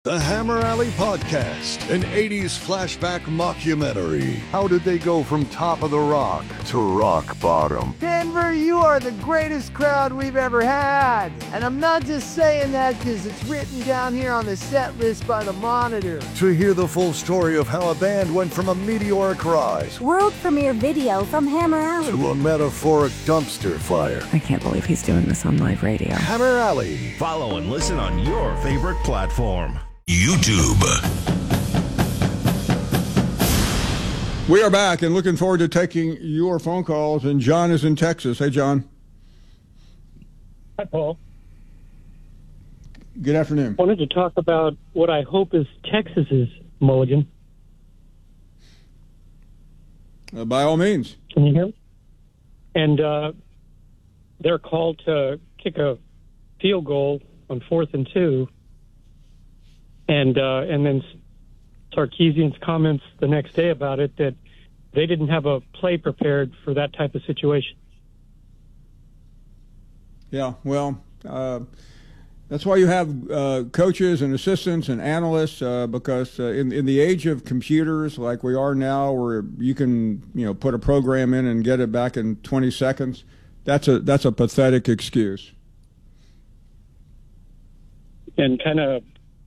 The Hammer Alley Podcast, an 80s flashback mockumentary. How did they go from top of the rock to rock bottom? Denver, you are the greatest crowd we've ever had. And I'm not just saying that because it's written down here on the set list by the Monitor. To hear the full story of how a band went from a meteoric rise, world premiere video from Hammer Alley, to a metaphoric dumpster fire. I can't believe he's doing this on live radio. Hammer Alley. Follow and listen on your favorite platform. YouTube. We are back and looking forward to taking your phone calls. And John is in Texas. Hey, John. Hi, Paul. Good afternoon. I wanted to talk about what I hope is Texas's mulligan. By all means. Can you hear me? And they're called to kick a field goal on 4th and 2. And then Sarkisian's comments the next day about it, that they didn't have a play prepared for that type of situation. Yeah, well, that's why you have coaches and assistants and analysts, because in the age of computers like we are now, where you can put a program in and get it back in 20 seconds, that's a pathetic excuse. And kind of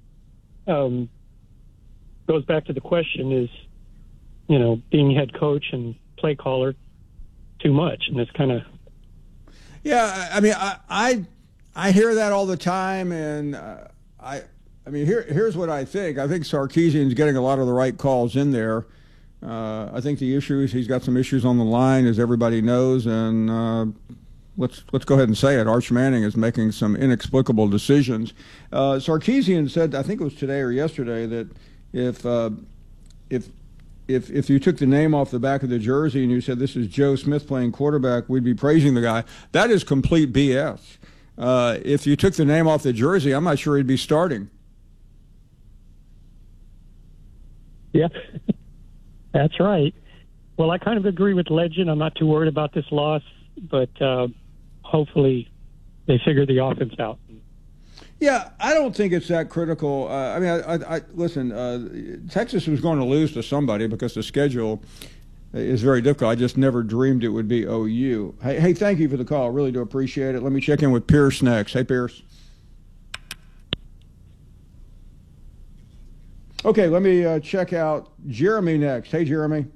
goes back to the question is, being head coach and play caller too much, and it's kind of. Yeah, I mean, I hear that all the time, and I mean, here's what I think. I think Sarkisian's getting a lot of the right calls in there. I think the issue is he's got some issues on the line, as everybody knows, and let's go ahead and say it. Arch Manning is making some inexplicable decisions. Sarkisian said, I think it was today or yesterday, that if you took the name off the back of the jersey and you said this is Joe Smith playing quarterback, we'd be praising the guy. That is complete BS. If you took the name off the jersey, I'm not sure he'd be starting. Yeah, that's right. Well, I kind of agree with Legend. I'm not too worried about this loss, but hopefully they figure the offense out. Yeah, I don't think it's that critical. I mean, I listen, Texas was going to lose to somebody because the schedule is very difficult. I just never dreamed it would be OU. Hey, thank you for the call. Really do appreciate it. Let me check in with Pierce next. Hey, Pierce. Okay, let me check out Jeremy next. Hey, Jeremy.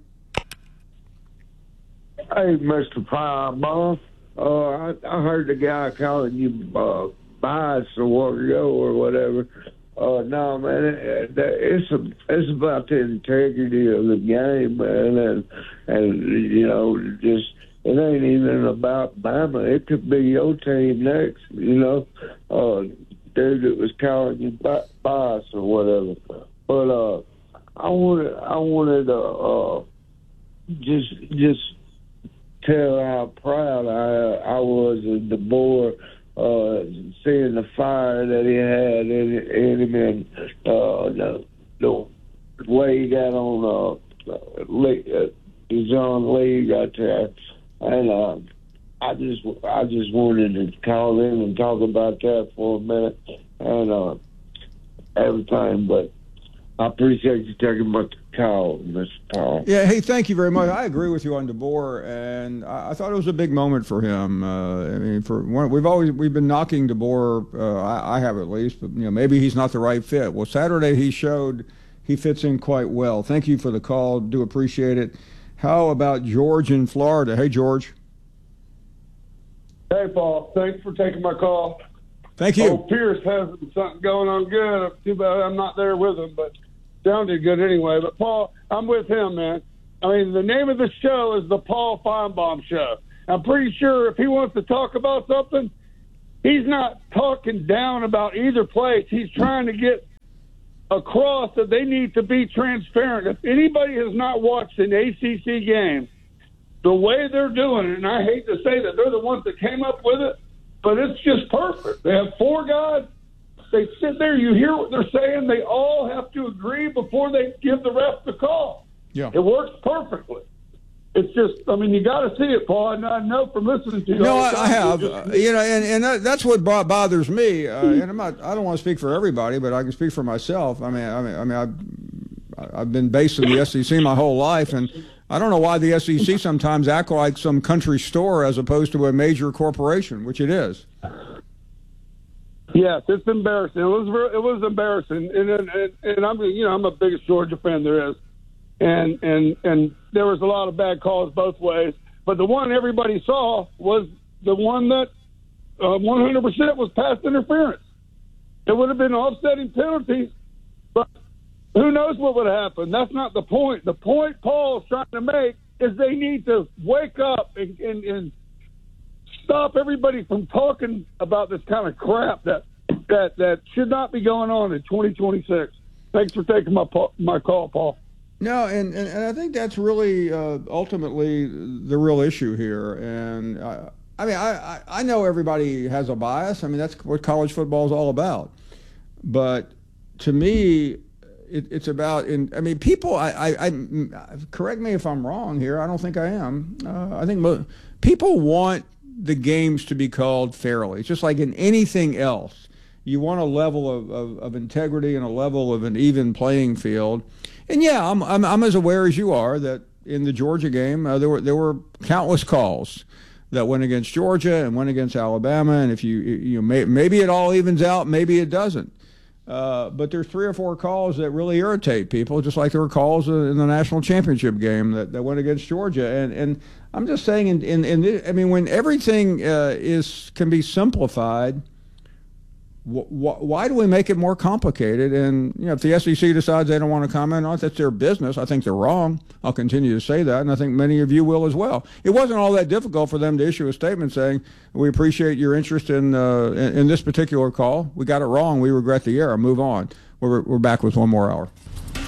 Hey, Mr. Fireball. I heard the guy calling you bias a while ago or whatever. No, man, it's about the integrity of the game, man, and just it ain't even about Bama. It could be your team next, dude that was calling you bias or whatever. But I wanted to just tell how proud I was of DeBoer, seeing the fire that he had in him, and the way he got on John Lee got there, and I just wanted to call in and talk about that for a minute and everything, but I appreciate you taking my call, Mr. Paul. Yeah, hey, thank you very much. I agree with you on DeBoer, and I thought it was a big moment for him. I mean, we've been knocking DeBoer. I have at least, but maybe he's not the right fit. Well, Saturday he showed he fits in quite well. Thank you for the call. Do appreciate it. How about George in Florida? Hey, George. Hey, Paul. Thanks for taking my call. Thank you. Oh, Pierce has something going on good. Too bad I'm not there with him, but sounded good anyway. But, Paul, I'm with him, man. I mean, the name of the show is the Paul Finebaum Show. I'm pretty sure if he wants to talk about something, he's not talking down about either place. He's trying to get across that they need to be transparent. If anybody has not watched an ACC game, the way they're doing it, and I hate to say that they're the ones that came up with it, but it's just perfect. They have four guys. They sit there. You hear what they're saying. They all have to agree before they give the ref the call. Yeah. It works perfectly. It's just, I mean, you got to see it, Paul. And I know from listening to you. No, I have. And that's what bothers me. And I don't want to speak for everybody, but I can speak for myself. I mean, I've been based in the SEC my whole life, and I don't know why the SEC sometimes act like some country store as opposed to a major corporation, which it is. Yes, it's embarrassing. It was embarrassing, and I'm the biggest Georgia fan there is, and there was a lot of bad calls both ways. But the one everybody saw was the one that 100% was pass interference. It would have been offsetting penalties, but who knows what would have happened? That's not the point. The point Paul's trying to make is they need to wake up and stop everybody from talking about this kind of crap that should not be going on in 2026. Thanks for taking my call, Paul. No, and I think that's really ultimately the real issue here. And I know everybody has a bias. I mean, that's what college football is all about. But to me, it's about people. I correct me if I'm wrong here. I don't think I am. I think people want the games to be called fairly. It's just like in anything else. You want a level of integrity and a level of an even playing field. And yeah, I'm as aware as you are that in the Georgia game there were countless calls that went against Georgia and went against Alabama. And if maybe it all evens out, maybe it doesn't. But there's 3 or 4 calls that really irritate people, just like there were calls in the national championship game that went against Georgia. And I'm just saying, when everything can be simplified, why do we make it more complicated? And if the SEC decides they don't want to comment on it, that's their business. I think they're wrong. I'll continue to say that, and I think many of you will as well. It wasn't all that difficult for them to issue a statement saying, we appreciate your interest in this particular call. We got it wrong. We regret the error. Move on. We're back with one more hour.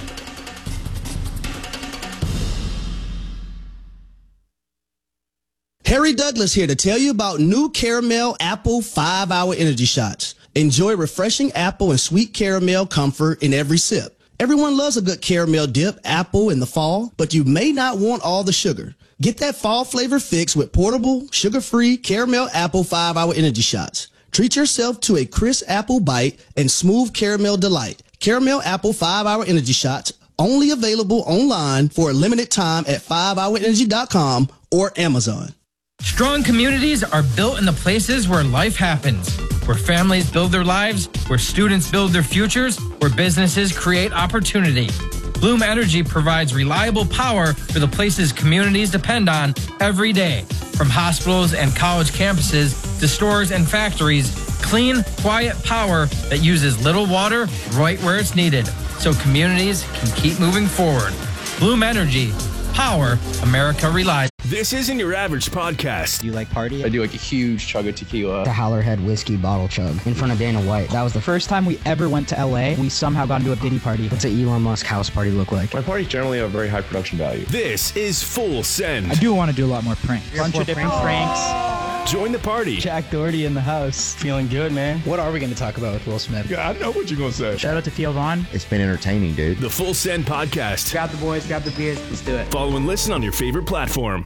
Harry Douglas here to tell you about new Caramel Apple 5-Hour Energy Shots. Enjoy refreshing apple and sweet caramel comfort in every sip. Everyone loves a good caramel dip apple in the fall, but you may not want all the sugar. Get that fall flavor fix with portable, sugar-free Caramel Apple 5-Hour Energy Shots. Treat yourself to a crisp apple bite and smooth caramel delight. Caramel Apple 5-Hour Energy Shots, only available online for a limited time at 5hourenergy.com or Amazon. Strong communities are built in the places where life happens, where families build their lives, where students build their futures, where businesses create opportunity. Bloom Energy provides reliable power for the places communities depend on every day. From hospitals and college campuses to stores and factories, clean, quiet power that uses little water right where it's needed, so communities can keep moving forward. Bloom Energy. Power America relies. This isn't your average podcast. Do you like party? I do like a huge chug of tequila. The Howlerhead whiskey bottle chug in front of Dana White. That was the first time we ever went to LA. We somehow got into a Diddy party. What's an Elon Musk house party look like? My parties generally have very high production value. This is Full Send. I do want to do a lot more pranks. Bunch of different pranks. Join the party. Jack Doherty in the house. Feeling good, man. What are we going to talk about with Will Smith? Yeah, I know what you're going to say. Shout out to Theo Vaughn. It's been entertaining, dude. The Full Send Podcast. Grab the boys, grab the beers, let's do it. Follow and listen on your favorite platform.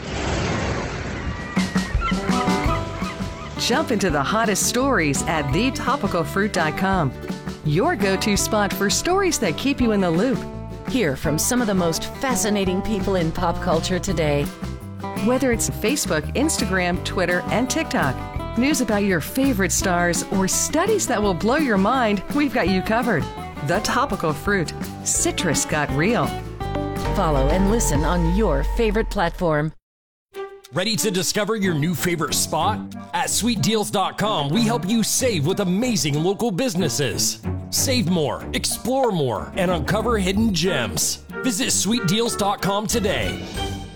Jump into the hottest stories at thetopicalfruit.com. Your go-to spot for stories that keep you in the loop. Hear from some of the most fascinating people in pop culture today. Whether it's Facebook, Instagram, Twitter, and TikTok, news about your favorite stars, or studies that will blow your mind, we've got you covered. The Topical Fruit. Citrus got real. Follow and listen on your favorite platform. Ready to discover your new favorite spot? At sweetdeals.com, we help you save with amazing local businesses. Save more, explore more, and uncover hidden gems. Visit sweetdeals.com today.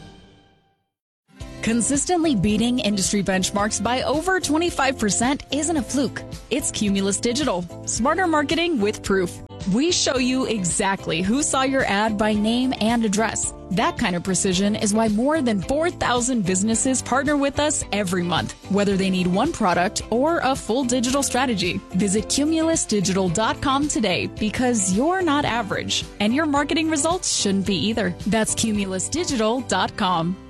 Consistently beating industry benchmarks by over 25% isn't a fluke. It's Cumulus Digital. Smarter marketing with proof. We show you exactly who saw your ad by name and address. That kind of precision is why more than 4,000 businesses partner with us every month, whether they need one product or a full digital strategy. Visit cumulusdigital.com today because you're not average and your marketing results shouldn't be either. That's cumulusdigital.com.